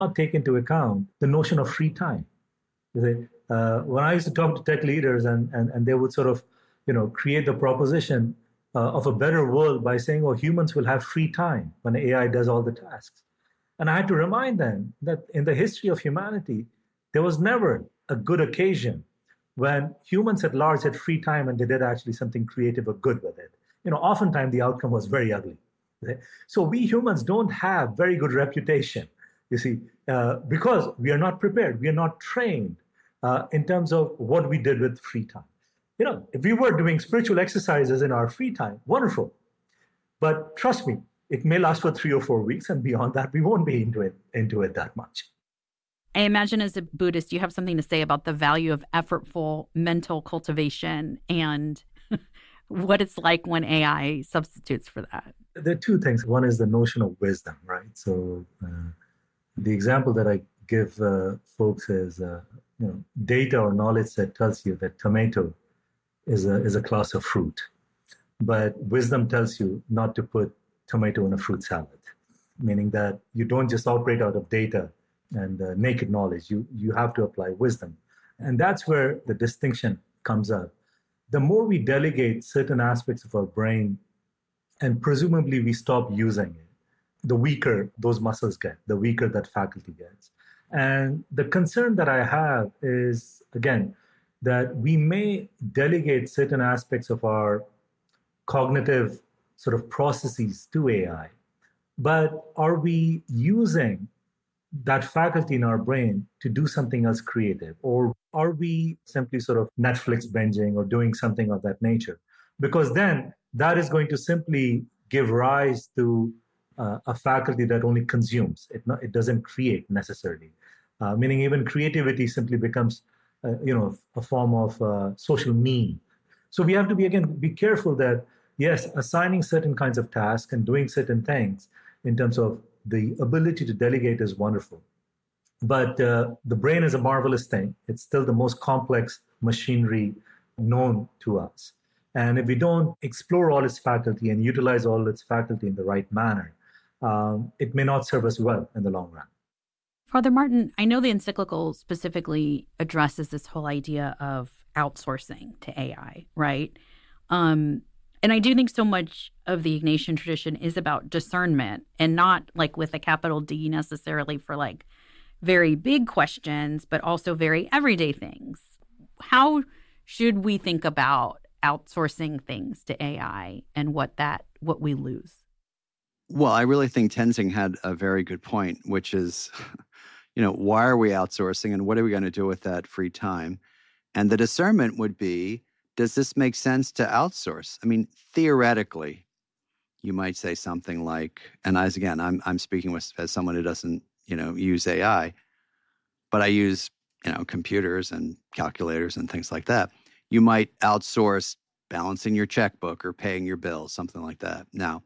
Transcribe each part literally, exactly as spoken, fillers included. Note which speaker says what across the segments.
Speaker 1: not take into account the notion of free time. Uh, when I used to talk to tech leaders and, and, and they would sort of, you know, create the proposition uh, of a better world by saying, oh, humans will have free time when A I does all the tasks. And I had to remind them that in the history of humanity, there was never a good occasion when humans at large had free time and they did actually something creative or good with it. You know, oftentimes the outcome was very ugly. So we humans don't have very good reputation, you see, uh, because we are not prepared. We are not trained uh, in terms of what we did with free time. You know, if we were doing spiritual exercises in our free time, wonderful. But trust me, it may last for three or four weeks, and beyond that, we won't be into it, into it that much.
Speaker 2: I imagine as a Buddhist, you have something to say about the value of effortful mental cultivation and what it's like when A I substitutes for that.
Speaker 1: There are two things. One is the notion of wisdom, right? So uh, the example that I give uh, folks is, uh, you know, data or knowledge that tells you that tomato is a is a class of fruit, but wisdom tells you not to put tomato in a fruit salad, meaning that you don't just operate out of data and uh, naked knowledge. You you have to apply wisdom, and that's where the distinction comes up. The more we delegate certain aspects of our brain, and presumably we stop using it, the weaker those muscles get, the weaker that faculty gets. And the concern that I have is, again, that we may delegate certain aspects of our cognitive sort of processes to A I, but are we using that faculty in our brain to do something else creative? Or are we simply sort of Netflix binging or doing something of that nature? Because then that is going to simply give rise to uh, a faculty that only consumes. It, not, it doesn't create necessarily. Uh, meaning even creativity simply becomes, uh, you know, a form of uh, social meme. So we have to be, again, be careful that, yes, assigning certain kinds of tasks and doing certain things in terms of the ability to delegate is wonderful. But uh, the brain is a marvelous thing. It's still the most complex machinery known to us. And if we don't explore all its faculty and utilize all its faculty in the right manner, um, it may not serve us well in the long run.
Speaker 2: Father Martin, I know the encyclical specifically addresses this whole idea of outsourcing to A I, right? Um, and I do think so much of the Ignatian tradition is about discernment, and not like with a capital D necessarily for like very big questions, but also very everyday things. How should we think about outsourcing things to A I and what that what we lose?
Speaker 3: Well, I really think Tenzing had a very good point, which is, you know, why are we outsourcing and what are we going to do with that free time? And the discernment would be, does this make sense to outsource? I mean, theoretically, you might say something like, and as again, I'm I'm speaking with as someone who doesn't, you know, use A I, but I use, you know, computers and calculators and things like that. You might outsource balancing your checkbook or paying your bills, something like that. Now,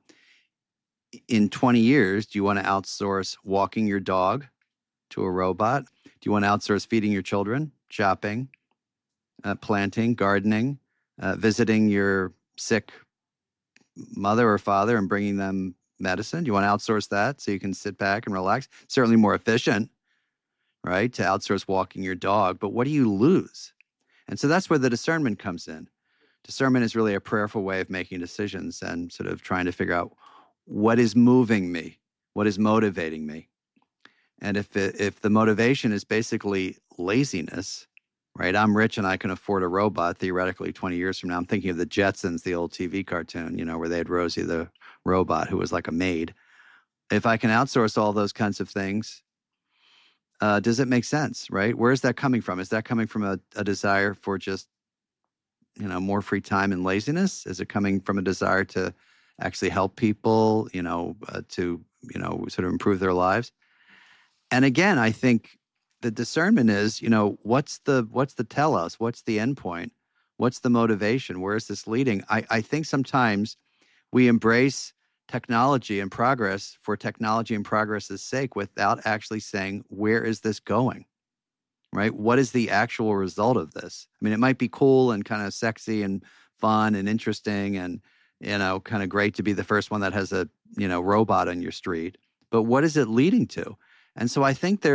Speaker 3: in twenty years, do you want to outsource walking your dog to a robot? Do you want to outsource feeding your children, shopping, uh, planting, gardening, uh, visiting your sick mother or father and bringing them medicine? Do you want to outsource that so you can sit back and relax? Certainly more efficient, right, to outsource walking your dog. But what do you lose? And so that's where the discernment comes in. Discernment is really a prayerful way of making decisions and sort of trying to figure out what is moving me, what is motivating me. And if it, if the motivation is basically laziness, right? I'm rich and I can afford a robot, theoretically, twenty years from now. I'm thinking of the Jetsons, the old T V cartoon, you know, where they had Rosie the robot who was like a maid. If I can outsource all those kinds of things, uh, does it make sense, right? Where is that coming from? Is that coming from a, a desire for just, you know, more free time and laziness? Is it coming from a desire to actually help people, you know, uh, to, you know, sort of improve their lives? And again, I think the discernment is, you know, what's the what's the telos? What's the endpoint? What's the motivation? Where is this leading? I, I think sometimes we embrace technology and progress for technology and progress's sake without actually saying, where is this going? Right? What is the actual result of this? I mean, it might be cool and kind of sexy and fun and interesting and, you know, kind of great to be the first one that has a, you know, robot on your street. But what is it leading to? And so I think there